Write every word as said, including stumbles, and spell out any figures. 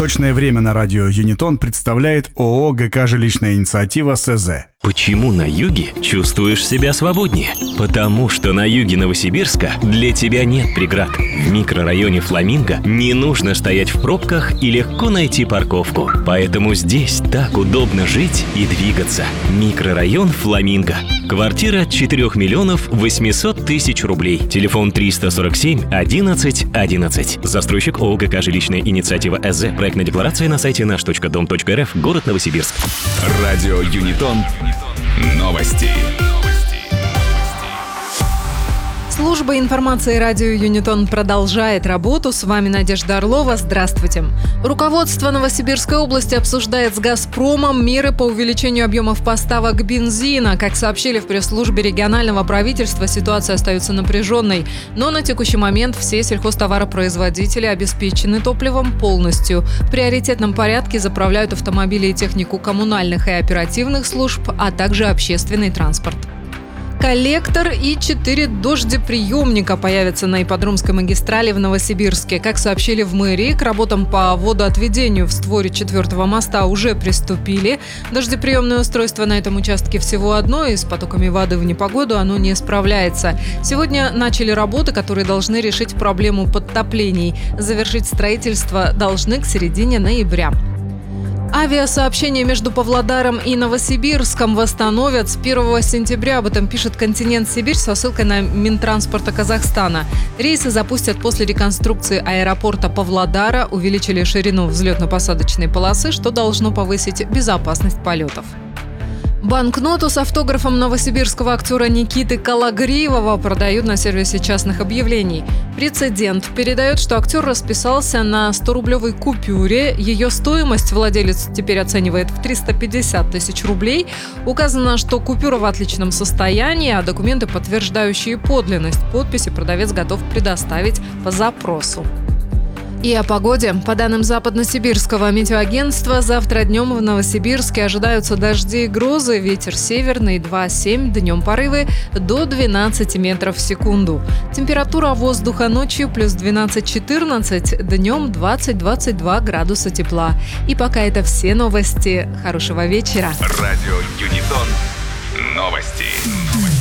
Точное время на радио Юнитон представляет ООО ГК «Жилищная инициатива» СЗ. Почему на юге чувствуешь себя свободнее? Потому что на юге Новосибирска для тебя нет преград. В микрорайоне Фламинго не нужно стоять в пробках и легко найти парковку. Поэтому здесь так удобно жить и двигаться. Микрорайон Фламинго. Квартира от четырёх миллионов восемьсот тысяч рублей. Телефон триста сорок семь одиннадцать одиннадцать. Застройщик ООО ГК «Жилищная инициатива» СЗ. Проектная декларация на сайте наш точка дом точка рф. Город Новосибирск. Радио Юнитон. Новости. Служба информации радио Юнитон продолжает работу. С вами Надежда Орлова. Здравствуйте. Руководство Новосибирской области обсуждает с «Газпромом» меры по увеличению объемов поставок бензина. Как сообщили в пресс-службе регионального правительства, ситуация остается напряженной. Но на текущий момент все сельхозтоваропроизводители обеспечены топливом полностью. В приоритетном порядке заправляют автомобили и технику коммунальных и оперативных служб, а также общественный транспорт. Коллектор и четыре дождеприемника появятся на Ипподромской магистрали в Новосибирске. Как сообщили в мэрии, к работам по водоотведению в створе четвертого моста уже приступили. Дождеприемное устройство на этом участке всего одно, и с потоками воды в непогоду оно не справляется. Сегодня начали работы, которые должны решить проблему подтоплений. Завершить строительство должны к середине ноября. Авиасообщение между Павлодаром и Новосибирском восстановят с первого сентября. Об этом пишет «Континент Сибирь» со ссылкой на Минтранспорта Казахстана. Рейсы запустят после реконструкции аэропорта Павлодара, увеличили ширину взлетно-посадочной полосы, что должно повысить безопасность полетов. Банкноту с автографом новосибирского актера Никиты Калагриева продают на сервисе частных объявлений. Прецедент передает, что актер расписался на сто-рублевой купюре. Ее стоимость владелец теперь оценивает в триста пятьдесят тысяч рублей. Указано, что купюра в отличном состоянии, а документы, подтверждающие подлинность подписи, продавец готов предоставить по запросу. И о погоде. По данным Западно-Сибирского метеоагентства, завтра днем в Новосибирске ожидаются дожди и грозы. Ветер северный два семь, днем порывы до двенадцати метров в секунду. Температура воздуха ночью плюс двенадцать-четырнадцать, днем двадцать-двадцать два градуса тепла. И пока это все новости. Хорошего вечера. Радио Юнитон. Новости.